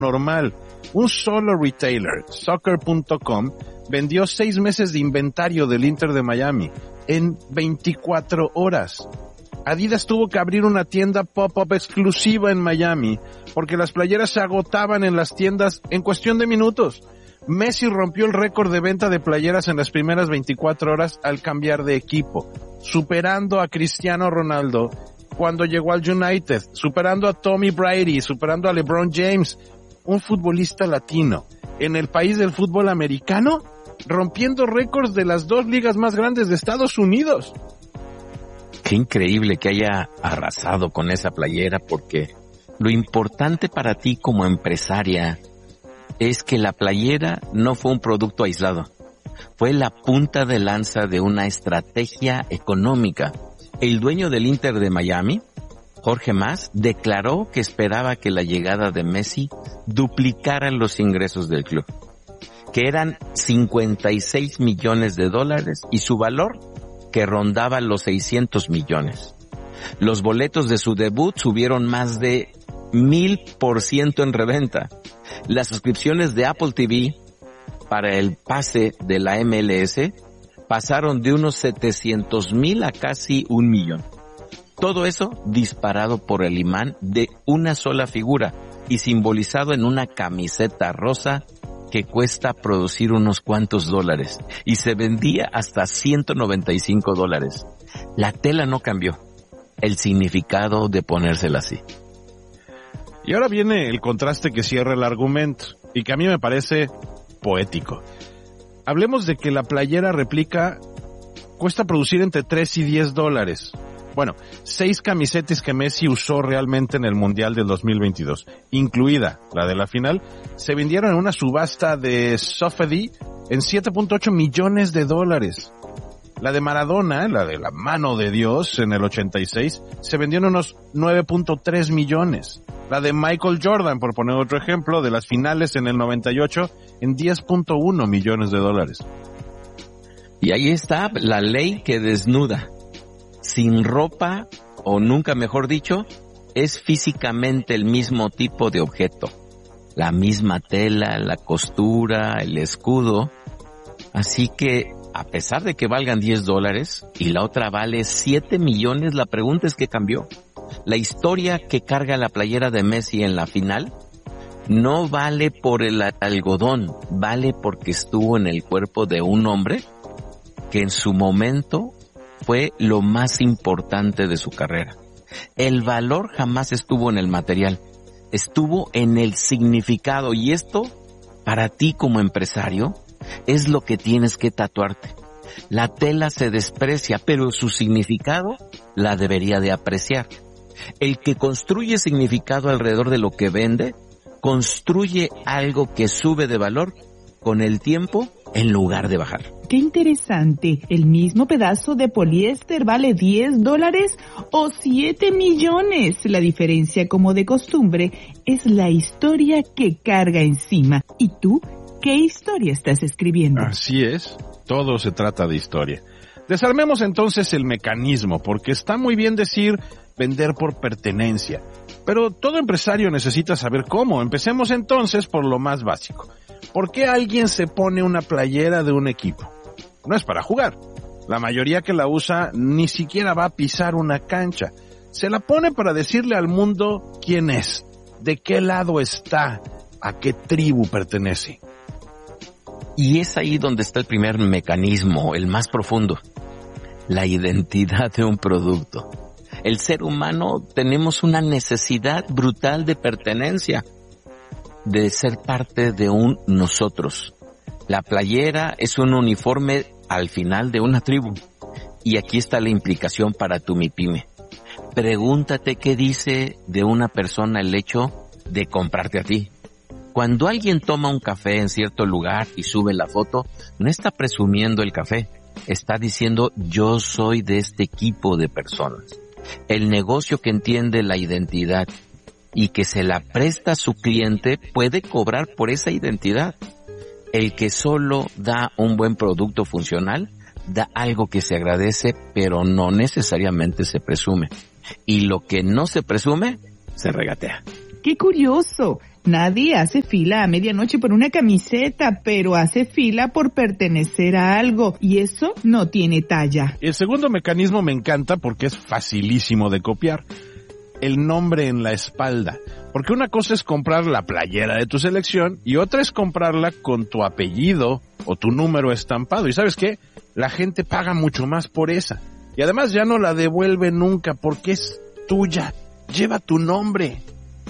normal. Un solo retailer, Soccer.com, vendió 6 meses de inventario del Inter de Miami en 24 horas. Adidas tuvo que abrir una tienda pop-up exclusiva en Miami porque las playeras se agotaban en las tiendas en cuestión de minutos. Messi rompió el récord de venta de playeras en las primeras 24 horas al cambiar de equipo, superando a Cristiano Ronaldo cuando llegó al United, superando a Tommy Brady, superando a LeBron James, un futbolista latino en el país del fútbol americano, rompiendo récords de las 2 ligas más grandes de Estados Unidos. Qué increíble que haya arrasado con esa playera, porque lo importante para ti como empresaria es que la playera no fue un producto aislado, fue la punta de lanza de una estrategia económica. El dueño del Inter de Miami, Jorge Mas, declaró que esperaba que la llegada de Messi duplicara los ingresos del club, que eran $56 millones y su valor que rondaba los 600 millones. Los boletos de su debut subieron más de 1000% en reventa. Las suscripciones de Apple TV para el pase de la MLS pasaron de unos 700,000 a casi 1 millón. Todo eso disparado por el imán de una sola figura y simbolizado en una camiseta rosa que cuesta producir unos cuantos dólares y se vendía hasta $195. La tela no cambió, el significado de ponérsela así. Y ahora viene el contraste que cierra el argumento y que a mí me parece poético. Hablemos de que la playera réplica cuesta producir entre $3 y $10. Bueno, 6 camisetas que Messi usó realmente en el Mundial del 2022, incluida la de la final, se vendieron en una subasta de Sotheby en $7.8 millones. La de Maradona, la de la mano de Dios en el 86, se vendió en unos 9.3 millones. La de Michael Jordan, por poner otro ejemplo, de las finales en el 98, en $10.1 millones. Y ahí está la ley que desnuda. Sin ropa, o nunca mejor dicho, es físicamente el mismo tipo de objeto. La misma tela, la costura, el escudo. Así que, a pesar de que valgan $10 y la otra vale 7 millones, la pregunta es ¿qué cambió? La historia que carga la playera de Messi en la final no vale por el algodón, vale porque estuvo en el cuerpo de un hombre que en su momento fue lo más importante de su carrera. El valor jamás estuvo en el material, estuvo en el significado, y esto, para ti como empresario, es lo que tienes que tatuarte. La tela se desprecia, pero su significado la debería de apreciar. El que construye significado alrededor de lo que vende, construye algo que sube de valor con el tiempo en lugar de bajar. ¡Qué interesante! ¿El mismo pedazo de poliéster vale $10 o 7 millones? La diferencia, como de costumbre, es la historia que carga encima. ¿Y tú? ¿Qué historia estás escribiendo? Así es, todo se trata de historia. Desarmemos entonces el mecanismo, porque está muy bien decir vender por pertenencia, pero todo empresario necesita saber cómo. Empecemos entonces por lo más básico. ¿Por qué alguien se pone una playera de un equipo? No es para jugar. La mayoría que la usa ni siquiera va a pisar una cancha. Se la pone para decirle al mundo quién es, de qué lado está, a qué tribu pertenece. Y es ahí donde está el primer mecanismo, el más profundo, la identidad de un producto. El ser humano tenemos una necesidad brutal de pertenencia, de ser parte de un nosotros. La playera es un uniforme al final de una tribu. Y aquí está la implicación para tu MIPYME. Pregúntate qué dice de una persona el hecho de comprarte a ti. Cuando alguien toma un café en cierto lugar y sube la foto, no está presumiendo el café, está diciendo yo soy de este equipo de personas. El negocio que entiende la identidad y que se la presta a su cliente puede cobrar por esa identidad. El que solo da un buen producto funcional, da algo que se agradece, pero no necesariamente se presume. Y lo que no se presume, se regatea. ¡Qué curioso! Nadie hace fila a medianoche por una camiseta, pero hace fila por pertenecer a algo, y eso no tiene talla. El segundo mecanismo me encanta porque es facilísimo de copiar. El nombre en la espalda. Porque una cosa es comprar la playera de tu selección y otra es comprarla con tu apellido o tu número estampado. ¿Y sabes qué? La gente paga mucho más por esa. Y además ya no la devuelve nunca porque es tuya. Lleva tu nombre.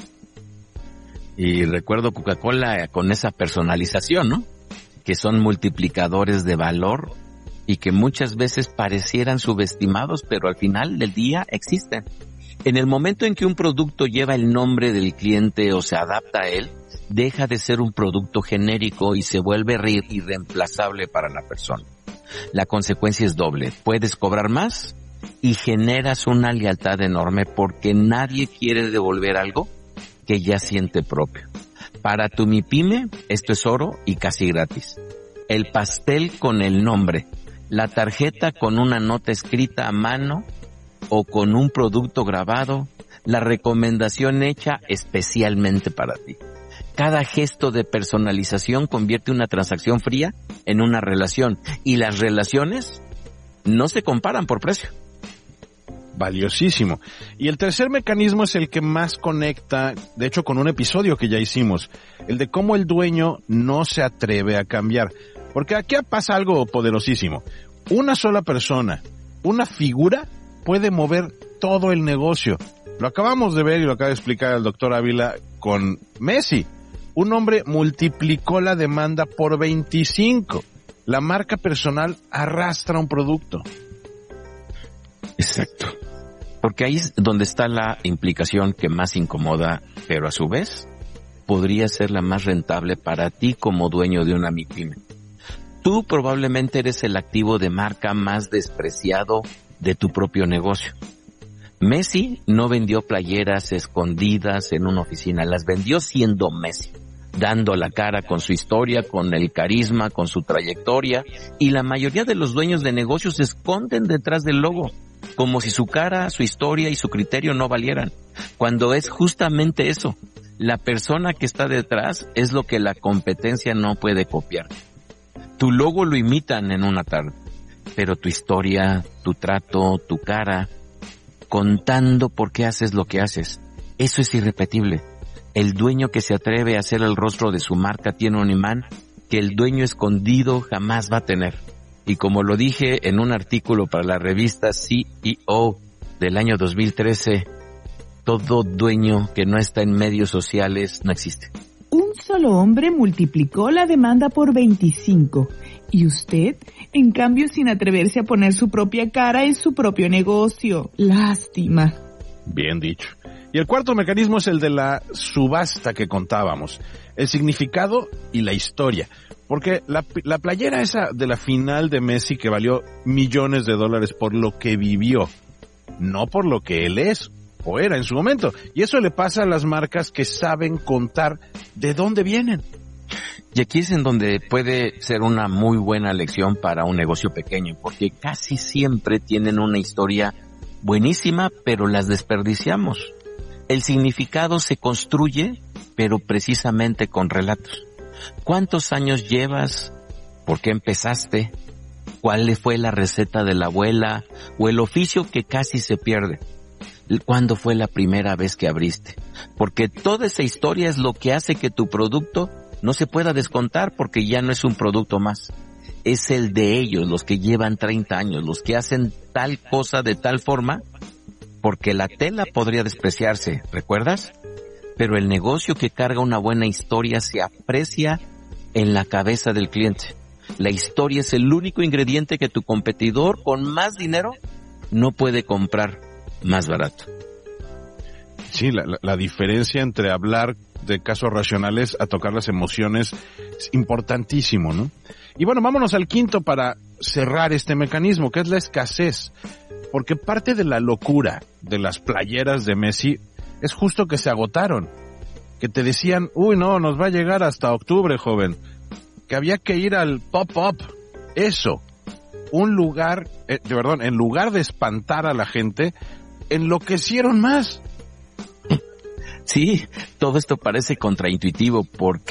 Y recuerdo Coca-Cola con esa personalización, ¿no? Que son multiplicadores de valor y que muchas veces parecieran subestimados, pero al final del día existen. En el momento en que un producto lleva el nombre del cliente o se adapta a él, deja de ser un producto genérico y se vuelve irreemplazable para la persona. La consecuencia es doble. Puedes cobrar más y generas una lealtad enorme porque nadie quiere devolver algo que ya siente propio. Para tu MIPYME, esto es oro y casi gratis. El pastel con el nombre, la tarjeta con una nota escrita a mano o con un producto grabado, la recomendación hecha especialmente para ti. Cada gesto de personalización convierte una transacción fría en una relación, y las relaciones no se comparan por precio. Valiosísimo. Y el tercer mecanismo es el que más conecta, de hecho, con un episodio que ya hicimos, el de cómo el dueño no se atreve a cambiar. Porque aquí pasa algo poderosísimo. Una sola persona, una figura, puede mover todo el negocio. Lo acabamos de ver y lo acaba de explicar el doctor Ávila con Messi. Un hombre multiplicó la demanda por 25. La marca personal arrastra un producto. Exacto. Porque ahí es donde está la implicación que más incomoda, pero a su vez podría ser la más rentable para ti como dueño de una MIPYME. Tú probablemente eres el activo de marca más despreciado de tu propio negocio. Messi no vendió playeras escondidas en una oficina, las vendió siendo Messi, dando la cara con su historia, con el carisma, con su trayectoria, y la mayoría de los dueños de negocios se esconden detrás del logo, como si su cara, su historia y su criterio no valieran, cuando es justamente eso. La persona que está detrás es lo que la competencia no puede copiar. Tu logo lo imitan en una tarde, pero tu historia, tu trato, tu cara, contando por qué haces lo que haces, eso es irrepetible. El dueño que se atreve a hacer el rostro de su marca tiene un imán que el dueño escondido jamás va a tener. Y como lo dije en un artículo para la revista CEO del año 2013, todo dueño que no está en medios sociales no existe. Un solo hombre multiplicó la demanda por 25. Y usted, en cambio, sin atreverse a poner su propia cara en su propio negocio. Lástima. Bien dicho. Y el cuarto mecanismo es el de la subasta que contábamos. El significado y la historia. Porque la playera esa de la final de Messi que valió millones de dólares por lo que vivió, no por lo que él es o era en su momento. Y eso le pasa a las marcas que saben contar de dónde vienen. Y aquí es en donde puede ser una muy buena lección para un negocio pequeño, porque casi siempre tienen una historia buenísima, pero las desperdiciamos. El significado se construye, pero precisamente con relatos. ¿Cuántos años llevas? ¿Por qué empezaste? ¿Cuál fue la receta de la abuela? ¿O el oficio que casi se pierde? ¿Cuándo fue la primera vez que abriste? Porque toda esa historia es lo que hace que tu producto no se pueda descontar, porque ya no es un producto más. Es el de ellos, los que llevan 30 años, los que hacen tal cosa de tal forma, porque la tela podría despreciarse, ¿recuerdas? Pero el negocio que carga una buena historia se aprecia en la cabeza del cliente. La historia es el único ingrediente que tu competidor con más dinero no puede comprar más barato. Sí, la diferencia entre hablar de casos racionales a tocar las emociones es importantísimo, ¿no? Y bueno, vámonos al quinto para cerrar este mecanismo, que es la escasez. Porque parte de la locura de las playeras de Messi es justo que se agotaron. Que te decían, uy, no, nos va a llegar hasta octubre, joven. Que había que ir al pop-up. Eso. Un lugar, en lugar de espantar a la gente, enloquecieron más. Sí, todo esto parece contraintuitivo porque